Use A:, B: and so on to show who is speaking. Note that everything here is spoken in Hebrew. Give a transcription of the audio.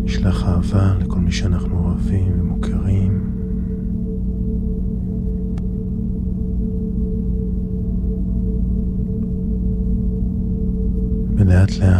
A: נשלח אהבה לכל מי שאנחנו אוהבים ומוכרים. ולאט לאט